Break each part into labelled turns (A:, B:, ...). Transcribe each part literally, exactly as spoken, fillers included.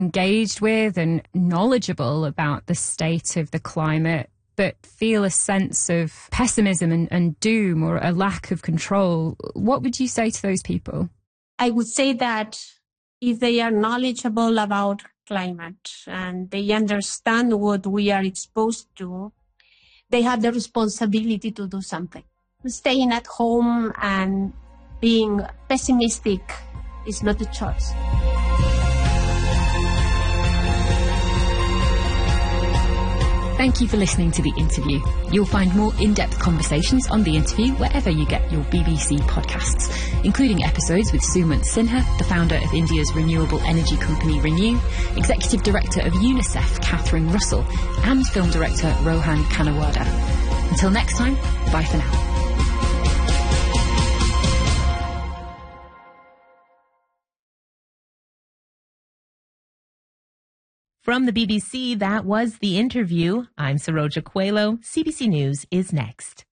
A: engaged with and knowledgeable about the state of the climate, but feel a sense of pessimism and, and doom or a lack of control, what would you say to those people?
B: I would say that if they are knowledgeable about climate and they understand what we are exposed to, they have the responsibility to do something. Staying at home and being pessimistic is not a choice.
A: Thank you for listening to The Interview. You'll find more in-depth conversations on The Interview wherever you get your B B C podcasts, including episodes with Sumant Sinha, the founder of India's renewable energy company Renew, Executive Director of UNICEF Catherine Russell, and Film Director Rohan Kanawada. Until next time, bye for now.
C: From the B B C, that was The Interview. I'm Saroja Coelho. C B C News is next.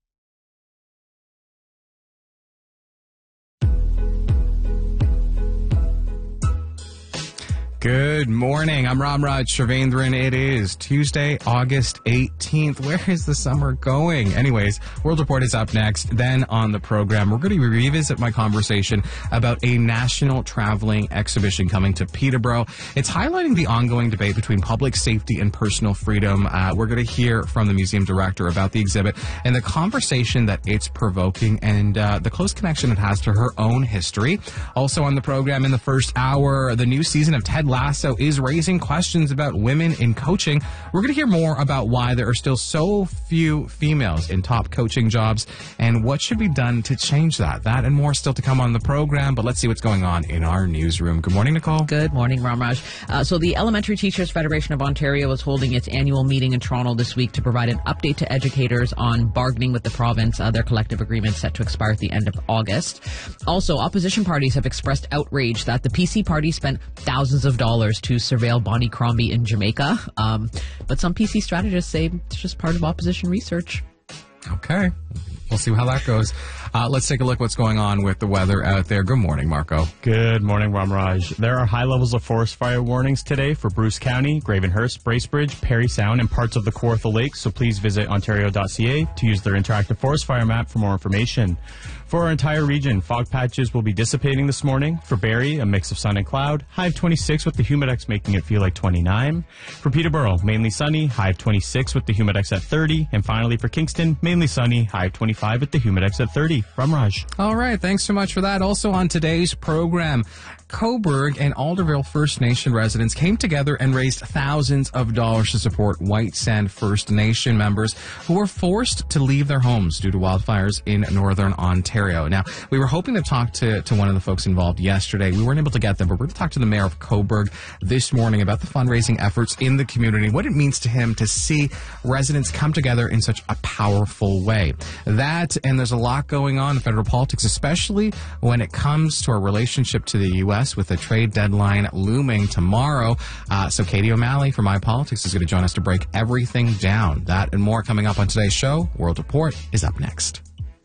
D: Good morning. I'm Ramraj Shavendran. It is Tuesday, August eighteenth. Where is the summer going? Anyways, World Report is up next. Then on the program, we're going to revisit my conversation about a national traveling exhibition coming to Peterborough. It's highlighting the ongoing debate between public safety and personal freedom. Uh, we're going to hear from the museum director about the exhibit and the conversation that it's provoking and uh, the close connection it has to her own history. Also on the program in the first hour, the new season of Ted Lasso is raising questions about women in coaching. We're going to hear more about why there are still so few females in top coaching jobs and what should be done to change that. That and more still to come on the program, but let's see what's going on in our newsroom. Good morning, Nicole.
E: Good morning, Ramraj. Uh, so the Elementary Teachers Federation of Ontario is holding its annual meeting in Toronto this week to provide an update to educators on bargaining with the province. Uh, their collective agreement set to expire at the end of August. Also, opposition parties have expressed outrage that the P C party spent thousands of dollars to surveil Bonnie Crombie in Jamaica. Um, but some P C strategists say it's just part of opposition research.
D: Okay. We'll see how that goes. Uh, let's take a look what's going on with the weather out there. Good morning, Marco.
F: Good morning, Ramraj. There are high levels of forest fire warnings today for Bruce County, Gravenhurst, Bracebridge, Perry Sound, and parts of the Kawartha Lake, so please visit ontario dot c a to use their interactive forest fire map for more information. For our entire region, fog patches will be dissipating this morning. For Barrie, a mix of sun and cloud, high of twenty-six with the humidex making it feel like twenty-nine. For Peterborough, mainly sunny, high of twenty-six with the humidex at thirty. And finally for Kingston, mainly sunny, high of twenty-five with the humidex at thirty. Ramraj.
D: All right, thanks so much for that. Also on today's program, Cobourg and Alderville First Nation residents came together and raised thousands of dollars to support White Sand First Nation members who were forced to leave their homes due to wildfires in northern Ontario. Now, we were hoping to talk to, to one of the folks involved yesterday. We weren't able to get them, but we're going to talk to the mayor of Cobourg this morning about the fundraising efforts in the community, what it means to him to see residents come together in such a powerful way. That, and there's a lot going on in federal politics, especially when it comes to our relationship to the U S with a trade deadline looming tomorrow. Uh, so Katie O'Malley from iPolitics is going to join us to break everything down. That and more coming up on today's show. World Report is up next.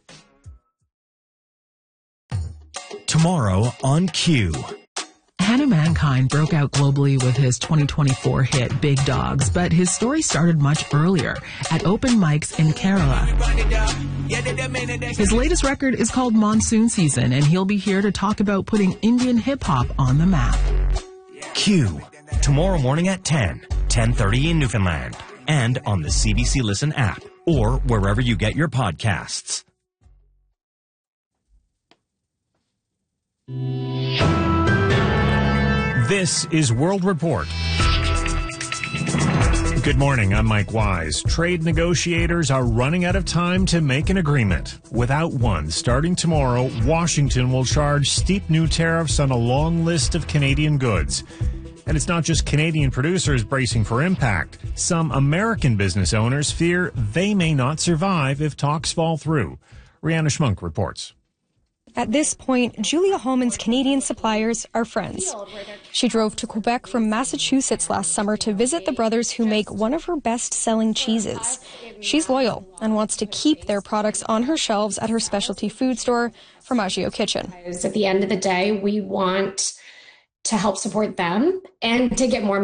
G: Tomorrow on Q.
H: Hannah Mankind broke out globally with his twenty twenty-four hit Big Dogs, but his story started much earlier at open mics in Kerala. His latest record is called Monsoon Season, and he'll be here to talk about putting Indian hip-hop on the map.
G: Q. Tomorrow morning at ten, ten thirty in Newfoundland, and on the C B C Listen app, or wherever you get your podcasts.
I: This is World Report. Good morning, I'm Mike Wise. Trade negotiators are running out of time to make an agreement. Without one, starting tomorrow, Washington will charge steep new tariffs on a long list of Canadian goods. And it's not just Canadian producers bracing for impact. Some American business owners fear they may not survive if talks fall through. Rihanna Schmunk reports.
J: At this point, Julia Holman's Canadian suppliers are friends. She drove to Quebec from Massachusetts last summer to visit the brothers who make one of her best-selling cheeses. She's loyal and wants to keep their products on her shelves at her specialty food store, Formaggio Kitchen.
K: At the end of the day, we want to help support them and to get more